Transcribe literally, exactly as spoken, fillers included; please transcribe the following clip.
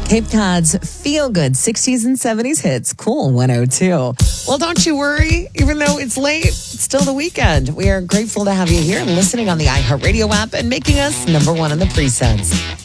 Cape Cod's feel-good sixties and seventies hits, Cool one oh two. Well, don't you worry. Even though it's late, it's still the weekend. We are grateful to have you here listening on the iHeartRadio app and making us number one in the presets.